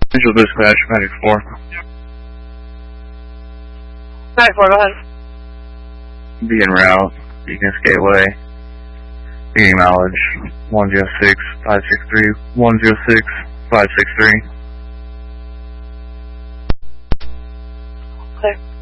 Angel Dispatch, Medic 4. Medic 4, go ahead. Being route, Beacon Gateway. Being knowledge, 106-563, 106-563. Clear.